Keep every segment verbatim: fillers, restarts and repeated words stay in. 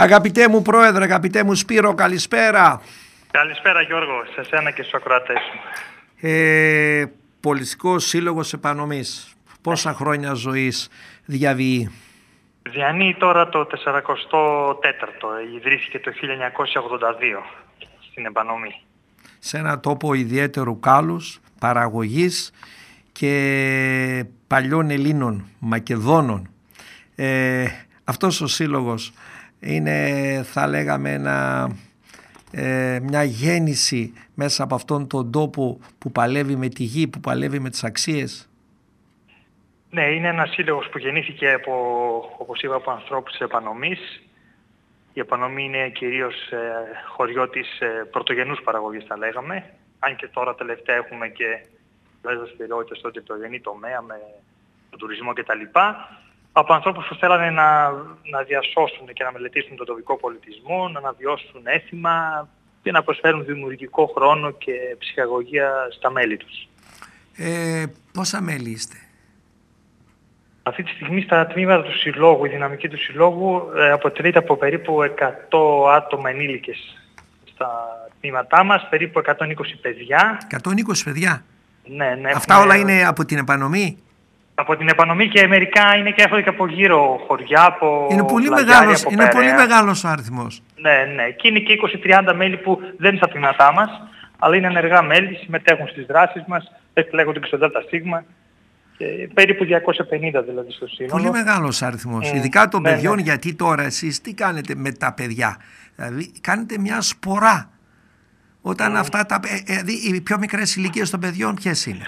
Αγαπητέ μου Πρόεδρε, αγαπητέ μου Σπύρο, καλησπέρα. Καλησπέρα Γιώργο, σε σένα και στους ακροατές σου. Ε, Πολιτικός Σύλλογος Επανομής. Πόσα χρόνια ζωής διαβεί? Διανύει τώρα το σαραντατέταρτο, ιδρύθηκε το χίλια εννιακόσια ογδόντα δύο στην Επανομή. Σε ένα τόπο ιδιαίτερου κάλους, παραγωγής και παλιών Ελλήνων, Μακεδόνων. Ε, αυτός ο σύλλογος είναι, θα λέγαμε, ένα, ε, μια γέννηση μέσα από αυτόν τον τόπο που παλεύει με τη γη, που παλεύει με τις αξίες. Ναι, είναι ένας σύλλογος που γεννήθηκε από, όπως είπα, από ανθρώπους της Επανομής. Η Επανομή είναι κυρίως ε, χωριό της ε, πρωτογενούς παραγωγής, θα λέγαμε. Αν και τώρα τελευταία έχουμε και πολλές δραστηριότητες στο πρωτογενή τομέα με τον τουρισμό κτλ. Από ανθρώπους που θέλανε να, να διασώσουν και να μελετήσουν τον τοπικό πολιτισμό, να αναβιώσουν έθιμα και να προσφέρουν δημιουργικό χρόνο και ψυχαγωγία στα μέλη τους. Ε, πόσα μέλη είστε? Αυτή τη στιγμή στα τμήματα του Συλλόγου, η δυναμική του Συλλόγου ε, αποτελείται από περίπου εκατό άτομα ενήλικες στα τμήματά μας, περίπου εκατόν είκοσι παιδιά. εκατόν είκοσι παιδιά? Ναι, ναι. Αυτά έχουμε... όλα είναι από την Επανομή? Από την Επανομή και μερικά είναι και έρχονται και από γύρω χωριά, από είναι πολύ Πλαγιάρι, μεγάλος, από είναι Περαία. πολύ μεγάλος ο αριθμός. Ναι, ναι. Και είναι και είκοσι με τριάντα μέλη που δεν είναι στα τμήματά μας, αλλά είναι ενεργά μέλη, συμμετέχουν στις δράσεις μας, εκλέγονται και στο ΔΣ. Και περίπου διακόσια πενήντα δηλαδή στο σύνολο. Πολύ μεγάλος αριθμός, mm, ειδικά των ναι, παιδιών, ναι. Γιατί τώρα εσείς τι κάνετε με τα παιδιά? Δηλαδή κάνετε μια σπορά. Όταν mm. αυτά τα, δηλαδή οι πιο μικρές ηλικίες των παιδιών ποιες είναι?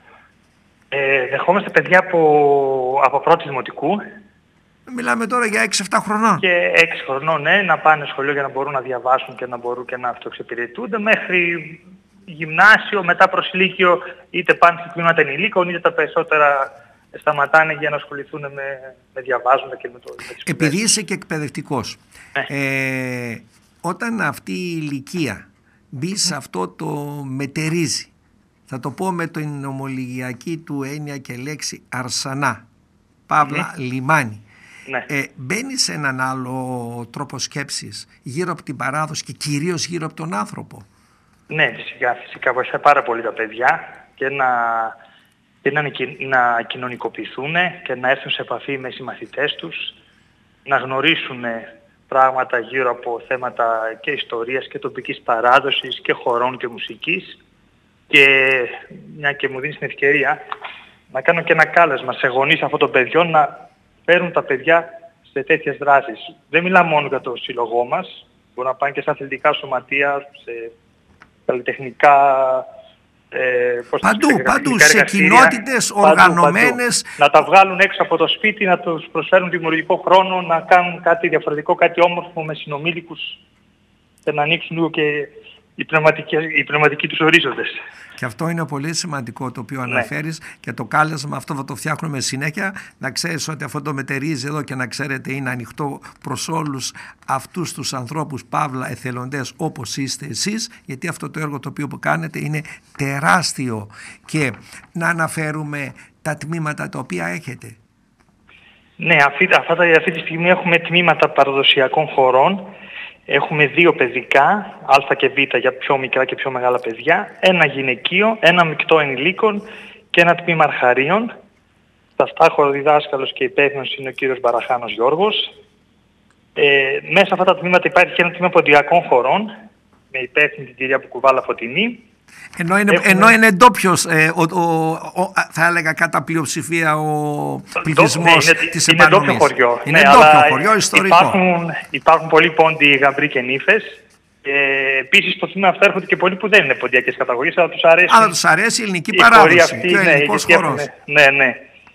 Ε, δεχόμαστε παιδιά από, από πρώτη δημοτικού. Μιλάμε τώρα για έξι εφτά χρονών. Και έξι χρονών, ναι, να πάνε σχολείο για να μπορούν να διαβάσουν και να μπορούν και να αυτοεξυπηρετούνται, μέχρι γυμνάσιο, μετά προσλύκειο, είτε πάνε σε τμήματα ενηλίκων, είτε τα περισσότερα σταματάνε για να ασχοληθούν με, με διαβάζοντα και με το... Με τις Επειδή είσαι και εκπαιδευτικός, ναι. ε, όταν αυτή η ηλικία μπει σε αυτό το μετερίζει, θα το πω με την ομολογιακή του έννοια και λέξη αρσανά, παύλα mm-hmm. λιμάνι, ναι. ε, μπαίνει σε έναν άλλο τρόπο σκέψης γύρω από την παράδοση και κυρίως γύρω από τον άνθρωπο. Ναι, φυσικά, φυσικά βοηθάει πάρα πολύ τα παιδιά και να, και να, να κοινωνικοποιηθούν και να έρθουν σε επαφή με συμμαθητές τους, να γνωρίσουν πράγματα γύρω από θέματα και ιστορίας και τοπικής παράδοσης και χωρών και μουσικής. Και μια και μου δίνει την ευκαιρία να κάνω και ένα κάλεσμα σε γονείς αυτών των παιδιών να φέρουν τα παιδιά σε τέτοιες δράσεις. Δεν μιλάμε μόνο για το σύλλογό μας, μπορούν να πάνε και σε αθλητικά σωματεία, σε καλλιτεχνικά... Ε, παντού, σε παντού, σε κοινότητες οργανωμένες. Παντού. Να τα βγάλουν έξω από το σπίτι, να τους προσφέρουν δημιουργικό χρόνο, να κάνουν κάτι διαφορετικό, κάτι όμορφο με συνομήλικους και να ανοίξουν λίγο και οι πνευματικοί, οι πνευματικοί τους ορίζοντες. Και αυτό είναι πολύ σημαντικό το οποίο ναι. αναφέρεις και το κάλεσμα αυτό θα το φτιάχνουμε συνέχεια, να ξέρεις ότι αυτό το μετερίζει εδώ και να ξέρετε είναι ανοιχτό προς όλους αυτούς τους ανθρώπους παύλα εθελοντές όπως είστε εσείς, γιατί αυτό το έργο το οποίο που κάνετε είναι τεράστιο. Και να αναφέρουμε τα τμήματα τα οποία έχετε. Ναι, αυτή, αυτά, αυτή τη στιγμή έχουμε τμήματα παραδοσιακών χωρών. Έχουμε δύο παιδικά, Α και Β για πιο μικρά και πιο μεγάλα παιδιά, ένα γυναικείο, ένα μεικτό ενηλίκων και ένα τμήμα αρχαρίων. Ταυτάχορο διδάσκαλος και υπεύθυνος είναι ο κύριος Μπαραχάνος Γιώργος. Ε, μέσα σε αυτά τα τμήματα υπάρχει και ένα τμήμα ποντιακών χωρών, με υπεύθυνη την κυρία Πουκουβάλα Φωτεινή. Ενώ είναι, Έχουμε... ενώ είναι ντόπιος, ε, ο, ο, ο, θα έλεγα κατά πλειοψηφία ο πληθυσμός ναι, της Επανομής. Είναι ντόπιο χωριό. Είναι ναι, ντόπιο χωριό, ιστορικό. Υπάρχουν, υπάρχουν πολλοί πόντιοι, γαμπροί και νύφες. Και επίσης στο τμήμα αυτό έρχονται και πολλοί που δεν είναι ποντιακές καταγωγές, αλλά τους αρέσει. Αλλά τους αρέσει η ελληνική παράδοση αυτή, και ο ναι, ελληνικός χορός. Ναι, ναι.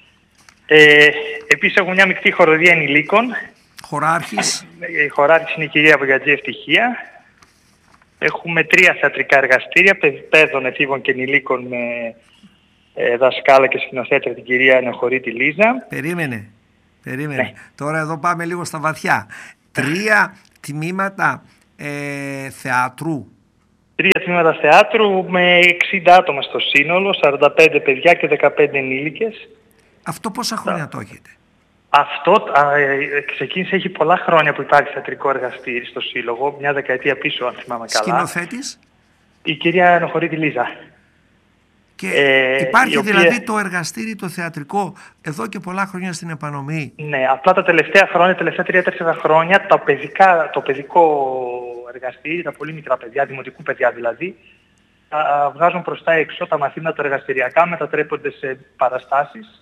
Ε, επίσης έχουμε μια μεικτή χοροδία ενηλίκων. Χωράρχης. Η χωράρχης είναι η κυρία Βουγιατζή Ευτυχία. Έχουμε τρία θεατρικά εργαστήρια, παιδών, εφήβων και ενηλίκων με ε, δασκάλα και σκηνοθέτρια την κυρία Νεοχωρίτη Λίζα. Περίμενε, περίμενε. Ναι. Τώρα εδώ πάμε λίγο στα βαθιά. Τρία τμήματα ε, θεάτρου. Τρία τμήματα θεάτρου με εξήντα άτομα στο σύνολο, σαράντα πέντε παιδιά και δεκαπέντε ενήλικες. Αυτό πόσα χρόνια το έχετε? Αυτό ε, ξεκίνησε, έχει πολλά χρόνια που υπάρχει θεατρικό εργαστήρι στο Σύλλογο, μια δεκαετία πίσω αν θυμάμαι καλά. Σκηνοθέτης? Η κυρία Ενοχωρίτη Λίζα. Και ε, υπάρχει οποία... δηλαδή το εργαστήρι το θεατρικό εδώ και πολλά χρόνια στην Επανομή. Ναι, απλά τα τελευταία χρόνια, τα τελευταία τρία τέσσερα χρόνια, τα παιδικά, το παιδικό εργαστήρι, τα πολύ μικρά παιδιά, δημοτικού παιδιά δηλαδή, τα βγάζουν προς τα έξω, τα μαθήματα εργαστηριακά μετατρέπονται σε παραστάσεις.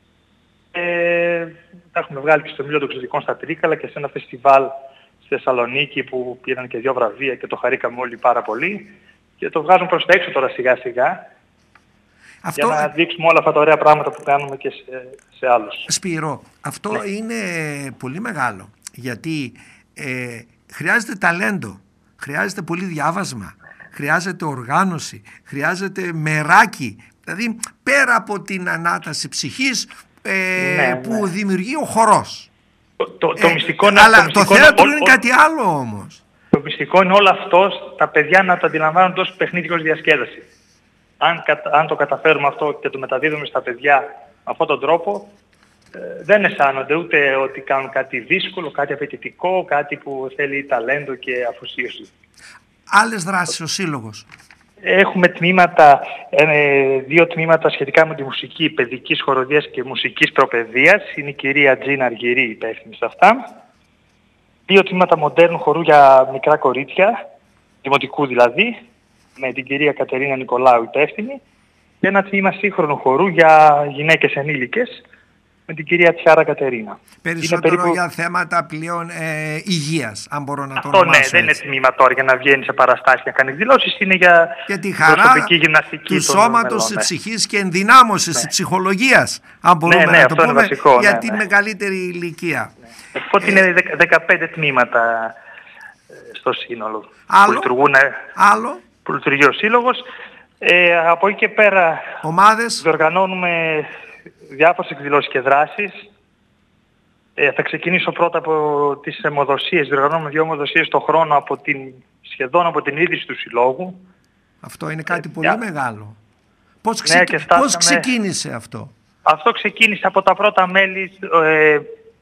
Ε, τα έχουμε βγάλει και στο Μήλο των Εξωτικών στα Τρίκαλα και σε ένα φεστιβάλ στη Θεσσαλονίκη που πήραν και δύο βραβεία και το χαρήκαμε όλοι πάρα πολύ. Και το βγάζουν προς τα έξω τώρα σιγά σιγά. Αυτό... για να δείξουμε όλα αυτά τα ωραία πράγματα που κάνουμε και σε, σε άλλους. Σπύρο, αυτό ναι. είναι πολύ μεγάλο, γιατί ε, χρειάζεται ταλέντο, χρειάζεται πολύ διάβασμα, χρειάζεται οργάνωση, χρειάζεται μεράκι, δηλαδή πέρα από την ανάταση ψυχής ε, ναι, που ναι. δημιουργεί ο χορός. Το, το, το ε, μυστικό αλλά το, μυστικό το θέατρο είναι ό, κάτι άλλο όμως. Το μυστικό είναι όλο αυτό τα παιδιά να το αντιλαμβάνουν ως παιχνίδι και ως διασκέδαση. Αν, αν το καταφέρουμε αυτό και το μεταδίδουμε στα παιδιά με αυτόν τον τρόπο, ε, δεν αισθάνονται ούτε ότι κάνουν κάτι δύσκολο, κάτι απαιτητικό, κάτι που θέλει ταλέντο και αφοσίωση. Άλλες δράσεις ο Σύλλογος? Έχουμε τμήματα, ε, δύο τμήματα σχετικά με τη μουσική παιδικής χοροδίας και μουσικής προπαιδείας. Είναι η κυρία Τζίνα Αργυρή υπεύθυνη σε αυτά. Δύο τμήματα μοντέρνου χορού για μικρά κορίτσια, δημοτικού δηλαδή, με την κυρία Κατερίνα Νικολάου υπεύθυνη, και ένα τμήμα σύγχρονου χορού για γυναίκες ενήλικες με την κυρία Τσιάρα Κατερίνα. Περισσότερο περίπου... για θέματα πλέον ε, υγείας, αν μπορώ να αυτό, το ονομάσω. Ναι, δεν είναι τμήμα τώρα για να βγαίνει σε παραστάσεις και να κάνει δηλώσεις, είναι για, για τη χαρά του σώματος, της ψυχής και ενδυνάμωσης της ναι. ψυχολογίας, αν μπορούμε ναι, ναι, να το πούμε, βασικό, για ναι, τη ναι. μεγαλύτερη ηλικία. Ναι. Οπότε ε, είναι δεκαπέντε τμήματα στο σύνολο άλλο, που λειτουργούν. Άλλο. Που λειτουργεί ο Σύλλογος. Ε, από εκεί και πέρα ομάδες. Διοργανώνουμε διάφορες εκδηλώσεις και δράσεις. Ε, θα ξεκινήσω πρώτα από τις αιμοδοσίες. Διοργανώνουμε δύο αιμοδοσίες το χρόνο από την, σχεδόν από την ίδρυση του Συλλόγου. Αυτό είναι κάτι ε, πολύ για... μεγάλο. Πώς, ναι, ξεκ... φτάσαμε... Πώς ξεκίνησε αυτό? Αυτό ξεκίνησε από τα πρώτα μέλη. Ε,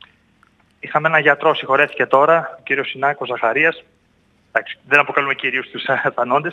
είχαμε έναν γιατρό, συγχωρέθηκε τώρα, ο κύριος Συνάκος Ζαχαρίας. Εντάξει, δεν αποκαλούμε κυρίως τους αθανόντες,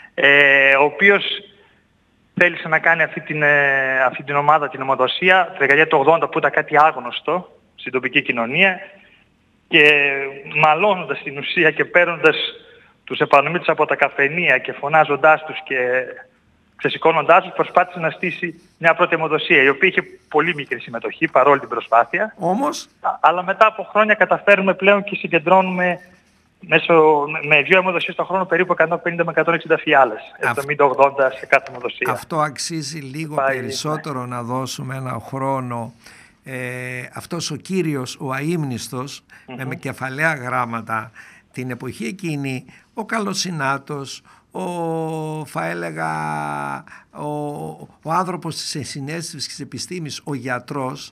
ε, ο οποίος θέλησε να κάνει αυτή την, ε, αυτή την ομάδα, την αιμοδοσία, τη δεκαετία του ογδόντα που ήταν κάτι άγνωστο στην τοπική κοινωνία, και μαλώνοντας την ουσία και παίρνοντας τους επανομήτες από τα καφενεία και φωνάζοντάς τους και ξεσηκώνοντάς τους, προσπάθησε να στήσει μια πρώτη αιμοδοσία, η οποία είχε πολύ μικρή συμμετοχή παρόλη την προσπάθεια. Όμως... Αλλά μετά από χρόνια καταφέρουμε πλέον και συγκεντρώνουμε μέσω, με δύο αιμοδοσίες το χρόνο περίπου εκατόν πενήντα με εκατόν εξήντα φιάλες, εβδομήντα ογδόντα σε κάθε αιμοδοσία. Αυτό αξίζει λίγο Πάει, περισσότερο ναι. να δώσουμε ένα χρόνο. Ε, αυτός ο κύριος, ο αείμνηστος, mm-hmm. με κεφαλαία γράμματα, την εποχή εκείνη, ο Καλοσυνάτος, ο, θα έλεγα, ο, ο άνθρωπος της συναίσθησης και της επιστήμης, ο γιατρός,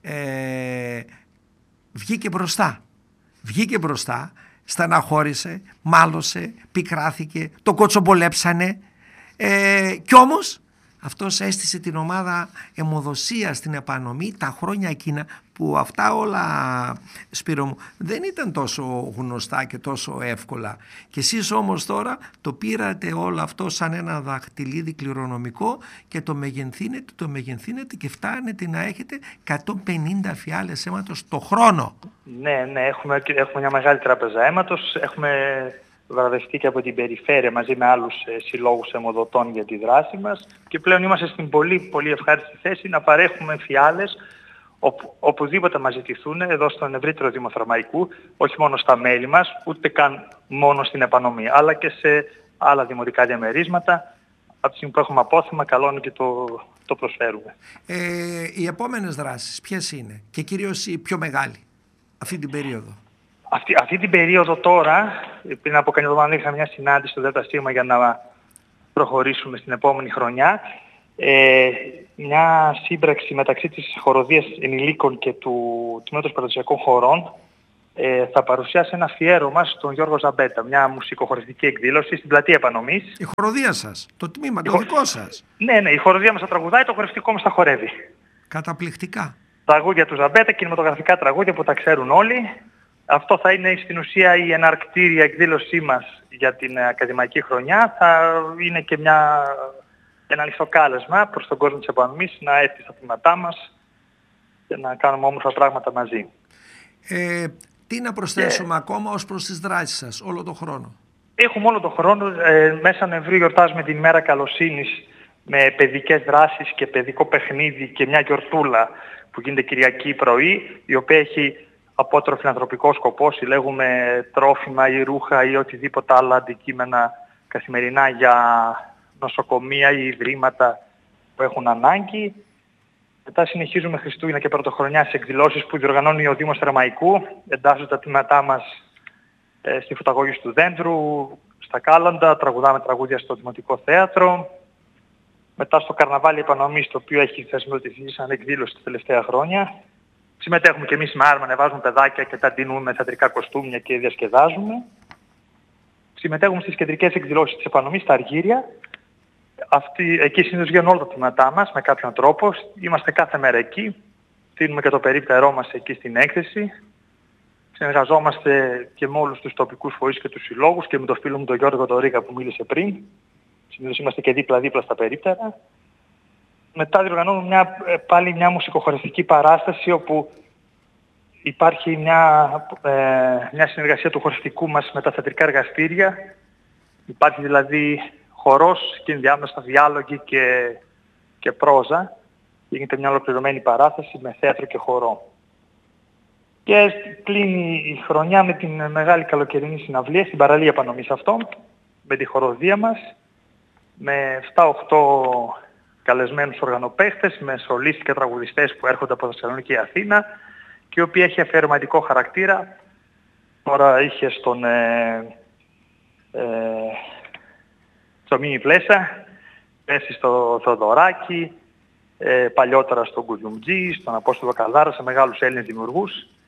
ε, βγήκε μπροστά. Βγήκε μπροστά, στεναχώρησε, μάλωσε, πικράθηκε, το κοτσομπολέψανε, ε, κι όμως αυτός έστησε την ομάδα αιμοδοσία στην Επανομή τα χρόνια εκείνα που αυτά όλα, Σπύρο μου, δεν ήταν τόσο γνωστά και τόσο εύκολα. Και εσείς όμως τώρα το πήρατε όλο αυτό σαν ένα δαχτυλίδι κληρονομικό και το μεγενθύνετε, το μεγενθύνετε και φτάνετε να έχετε εκατόν πενήντα φιάλες αίματος το χρόνο. Ναι, ναι, έχουμε, έχουμε μια μεγάλη τράπεζα αίματος, έχουμε βραβευτεί και από την περιφέρεια μαζί με άλλους ε, συλλόγους αιμοδοτών για τη δράση μας, και πλέον είμαστε στην πολύ, πολύ ευχάριστη θέση να παρέχουμε φιάλες οπου, οπουδήποτε μας ζητηθούν εδώ στον ευρύτερο Δήμο Θερμαϊκού, όχι μόνο στα μέλη μας, ούτε καν μόνο στην Επανομή, αλλά και σε άλλα δημοτικά διαμερίσματα. Από τη στιγμή που έχουμε απόθεμα, καλό είναι και το, το προσφέρουμε. Ε, οι επόμενες δράσεις ποιες είναι, και κυρίως η πιο μεγάλη αυτή την περίοδο? Αυτή, αυτή την περίοδο τώρα, πριν από κανένα εβδομάδα είχαμε μια συνάντηση στο ΔΣ για να προχωρήσουμε στην επόμενη χρονιά. Ε, μια σύμπραξη μεταξύ της χοροδίας ενηλίκων και του Τμήματος Παραδοσιακών Χορών ε, θα παρουσιάσει ένα αφιέρωμα στον Γιώργο Ζαμπέτα, μια μουσικοχοριστική εκδήλωση στην πλατεία Επανομής. Η χοροδία σας, το τμήμα, το χο... δικό σας. Ναι, ναι, η χοροδία μας θα τραγουδάει, το χορευτικό μας θα χορεύει. Καταπληκτικά. τραγούδια του Ζαμπέτα, κινηματογραφικά τραγούδια που τα ξέρουν όλοι. Αυτό θα είναι στην ουσία η εναρκτήρια εκδήλωσή μας για την ακαδημαϊκή χρονιά. Θα είναι και μια, ένα ανοιχτό κάλεσμα προς τον κόσμο της επανομής να έρθει στα τμήματά μας και να κάνουμε όμορφα πράγματα μαζί. Ε, τι να προσθέσουμε και... ακόμα ως προς τις δράσεις σας όλο τον χρόνο? Έχουμε όλο τον χρόνο. Ε, μέσα Νοεμβρίου γιορτάζουμε την ημέρα καλοσύνης με παιδικές δράσεις και παιδικό παιχνίδι και μια γιορτούλα που γίνεται Κυριακή πρωί, η οποία έχει απότερο φιλανθρωπικό σκοπό. Συλλέγουμε τρόφιμα ή ρούχα ή οτιδήποτε άλλα αντικείμενα καθημερινά για νοσοκομεία ή ιδρύματα που έχουν ανάγκη. Μετά συνεχίζουμε Χριστούγεννα και Πρωτοχρονιά σε εκδηλώσεις που διοργανώνει ο Δήμος Θερμαϊκού. Εντάσσονται τα τμήματά μας ε, στη Φωταγώγηση του Δέντρου, στα Κάλαντα, τραγουδάμε τραγούδια στο Δημοτικό Θέατρο. Μετά στο Καρναβάλι Επανομής, το οποίο έχει θεσμοθετηθεί σαν εκδήλωση τα τελευταία χρόνια. Συμμετέχουμε και εμείς με άρμα, ανεβάζουμε παιδάκια και τα ντύνουμε με θεατρικά κοστούμια και διασκεδάζουμε. Συμμετέχουμε στις κεντρικές εκδηλώσεις της Επανομής, στα Αργύρια. Αυτή, εκεί συνήθως γίνουν όλα τα τμήματά μας με κάποιον τρόπο. Είμαστε κάθε μέρα εκεί. Στείλουμε και το περίπτερό μας εκεί στην έκθεση. Συνεργαζόμαστε και με όλους τους τοπικούς φορείς και τους συλλόγους και με τον φίλο μου τον Γιώργο τον Ρίκα που μίλησε πριν. Συνήθως είμαστε και δίπλα-δίπλα στα περίπτερα. Μετά διοργανώνουμε μια, πάλι μια μουσικοχορευτική παράσταση όπου υπάρχει μια, ε, μια συνεργασία του χορευτικού μας με τα θεατρικά εργαστήρια. Υπάρχει δηλαδή χορός και ενδιάμεσα διάλογοι και, και πρόζα. Γίνεται μια ολοκληρωμένη παράσταση με θέατρο και χορό. Και κλείνει η χρονιά με την μεγάλη καλοκαιρινή συναυλία στην παραλία Επανομής αυτό, με τη χοροδία μας, με επτά οκτώ καλεσμένους οργανοπαίχτες, με σολίστες και τραγουδιστές που έρχονται από Θεσσαλονίκη και Αθήνα και η οποία έχει αφιερωματικό χαρακτήρα. Τώρα είχε στον ε, ε, στο Μίνι Πλέσα, πέσει στο Θοδωράκι, ε, παλιότερα στον Κουζουμτζή, στον Απόστολο Καλδάρα, σε μεγάλους Έλληνες δημιουργούς.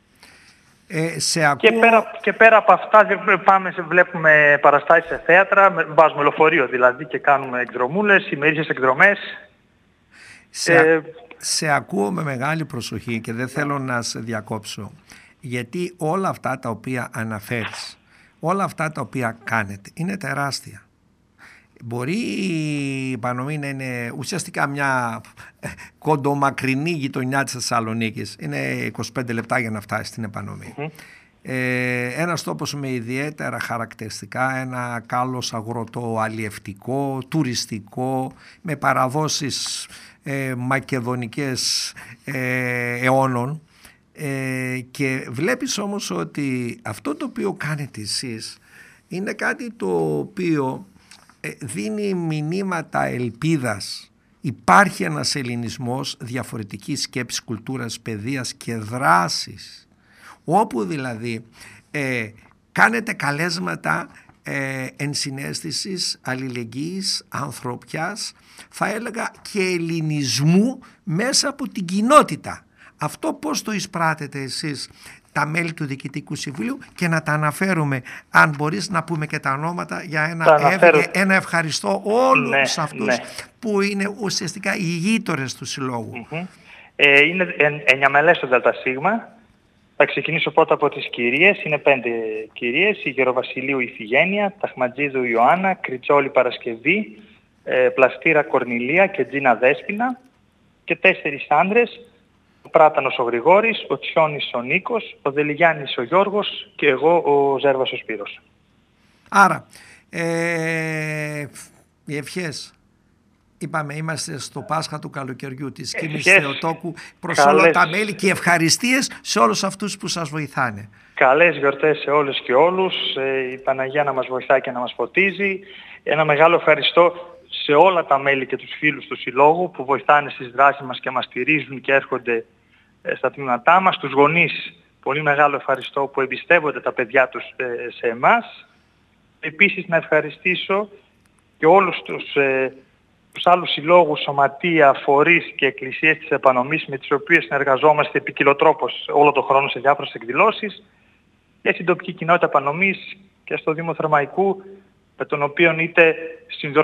Ε, σε ακούω... και, πέρα, και πέρα από αυτά πάμε, βλέπουμε παραστάσεις σε θέατρα, βάζουμε λεωφορείο δηλαδή και κάνουμε εκδρομούλες, ημερήσιες εκδρομές. Σε, ε, σε ακούω με μεγάλη προσοχή και δεν θέλω να σε διακόψω, γιατί όλα αυτά τα οποία αναφέρεις, όλα αυτά τα οποία κάνετε είναι τεράστια. Μπορεί η Επανομή να είναι ουσιαστικά μια κοντομακρινή γειτονιά της Θεσσαλονίκης. Είναι είκοσι πέντε λεπτά για να φτάσει στην Επανομή. Mm-hmm. Ε, ένας τόπος με ιδιαίτερα χαρακτηριστικά, ένα κάλος αγροτό, αλλιευτικό, τουριστικό, με παραδόσεις ε, μακεδονικές ε, αιώνων. Ε, και βλέπεις όμως ότι αυτό το οποίο κάνετε εσείς είναι κάτι το οποίο δίνει μηνύματα ελπίδας. Υπάρχει ένας ελληνισμός διαφορετικής σκέψης, κουλτούρας, παιδείας και δράσης, όπου δηλαδή ε, κάνετε καλέσματα ε, ενσυναίσθησης, αλληλεγγύης, ανθρωπιάς, θα έλεγα και ελληνισμού μέσα από την κοινότητα. Αυτό πώς το εισπράτετε εσείς, τα μέλη του Διοικητικού Συμβουλίου, και να τα αναφέρουμε, αν μπορείς να πούμε και τα ονόματα, για ένα, ευ, ένα ευχαριστώ όλους ναι, αυτούς ναι. που είναι ουσιαστικά οι γείτορες του Συλλόγου. Mm-hmm. Ε, είναι εννιαμελές το ΔΣ. Θα ξεκινήσω πρώτα από τις κυρίες. Είναι πέντε κυρίες. Η Γεροβασιλείου Ιφηγένεια, Ταχματζίδου Ιωάννα, Κριτσόλη Παρασκευή, ε, Πλαστήρα Κορνηλία και Τζίνα Δέσποινα. Και τέσσερις άντρες. Ο Πράτανος ο Γρηγόρης, ο Τσιόνης ο Νίκος, ο Δελιγιάννης ο Γιώργος και εγώ ο Ζέρβας ο Σπύρος. Άρα, ε, οι ευχές, είπαμε, είμαστε στο Πάσχα του καλοκαιριού της Κίνης Θεοτόκου, προς καλές... όλα τα μέλη, και ευχαριστίες σε όλους αυτούς που σας βοηθάνε. Καλές γιορτές σε όλες και όλους, η Παναγία να μας βοηθάει και να μας φωτίζει. Ένα μεγάλο ευχαριστώ σε όλα τα μέλη και τους φίλους του Συλλόγου που βοηθάνε στις δράσεις μας και μας στηρίζουν και έρχονται στα τμήματά μας. Τους γονείς, πολύ μεγάλο ευχαριστώ που εμπιστεύονται τα παιδιά τους σε εμάς. Επίσης να ευχαριστήσω και όλους τους, ε, τους άλλους συλλόγους, σωματεία, φορείς και εκκλησίες της Επανομής, με τις οποίες συνεργαζόμαστε ποικιλοτρόπως όλο τον χρόνο σε διάφορες εκδηλώσεις, και στην τοπική κοινότητα Επανομής και στο Δήμο Θερμαϊκού, με τον οποίο είτε συνδρομητικά